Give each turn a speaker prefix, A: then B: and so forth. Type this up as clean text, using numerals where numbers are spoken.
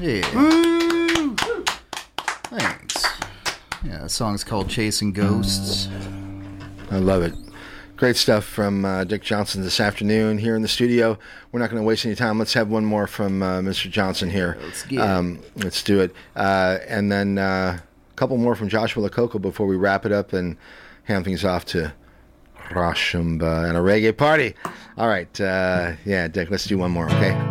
A: Yeah.
B: Woo!
A: Thanks. Yeah, the song's called Chasing Ghosts.
B: I love it. Great stuff from Dick Johnson this afternoon here in the studio. We're not going to waste any time. Let's have one more from Mr. Johnson here.
A: Let's get it.
B: Let's do it. And then a couple more from Joshua Lakoko before we wrap it up and hand things off to Rashumba and a reggae party. All right. Yeah, Dick, let's do one more, okay?